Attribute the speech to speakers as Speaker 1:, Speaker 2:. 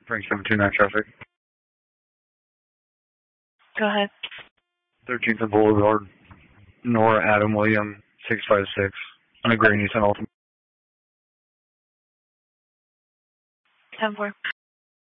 Speaker 1: Frank 729 traffic.
Speaker 2: Go ahead.
Speaker 1: 13th and Boulevard, Nora Adam William, 656, on a gray Nissan Altima.
Speaker 2: 10-4.